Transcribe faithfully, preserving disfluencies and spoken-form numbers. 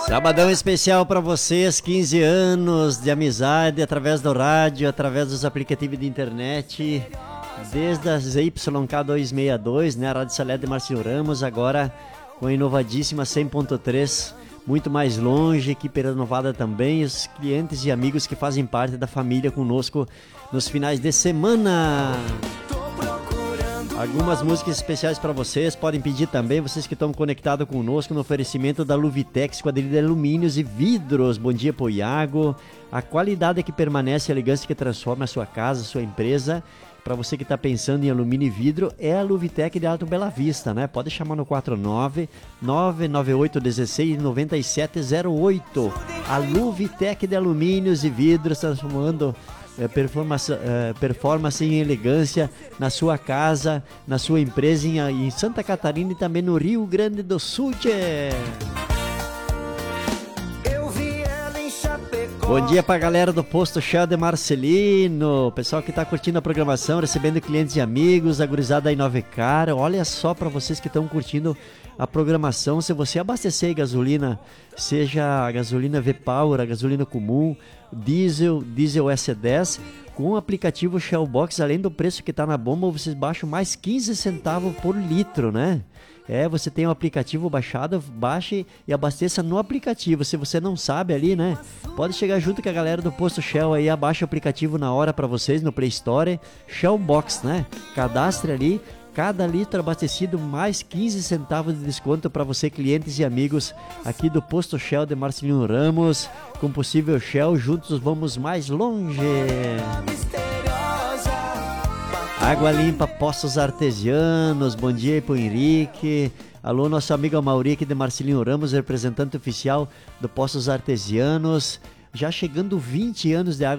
Sabadão especial para vocês, quinze anos de amizade através do rádio, através dos aplicativos de internet, desde a Z Y K duzentos e sessenta e dois, né, a Rádio Salete de Marcelo Ramos, agora com a inovadíssima cem ponto três, muito mais longe, equipe renovada também, os clientes e amigos que fazem parte da família conosco nos finais de semana. Algumas músicas especiais para vocês, podem pedir também, vocês que estão conectados conosco no oferecimento da Luvitex, Esquadrilha de Alumínios e Vidros. Bom dia pro Iago. A qualidade que permanece, a elegância que transforma a sua casa, a sua empresa. Para você que está pensando em alumínio e vidro, é a Luvitec de Alto Bela Vista, né? Pode chamar no quatro nove nove nove oito um seis nove sete zero oito. A Luvitec de Alumínios e Vidros, transformando É, performance, é, performance em elegância na sua casa, na sua empresa em, em Santa Catarina e também no Rio Grande do Sul. Tchê. Bom dia pra galera do Posto Shell de Marcelino, pessoal que tá curtindo a programação, recebendo clientes e amigos, a gurizada aí Nove Cara. Olha só pra vocês que estão curtindo a programação, se você abastecer gasolina, seja a gasolina V-Power, a gasolina comum, diesel, diesel S dez, com o aplicativo Shell Box, além do preço que está na bomba, vocês baixam mais quinze centavos por litro, né? É, você tem o aplicativo baixado, baixe e abasteça no aplicativo. Se você não sabe ali, né? Pode chegar junto com a galera do Posto Shell aí, abaixa o aplicativo na hora para vocês no Play Store, Shell Box, né? Cadastre ali. Cada litro abastecido, mais quinze centavos de desconto para você, clientes e amigos aqui do Posto Shell de Marcelino Ramos. Combustível Shell, juntos vamos mais longe. Água limpa, Poços Artesianos. Bom dia aí pro Henrique. Alô, nosso amigo Mauri aqui de Marcelino Ramos, representante oficial do Poços Artesianos. Já chegando vinte anos de água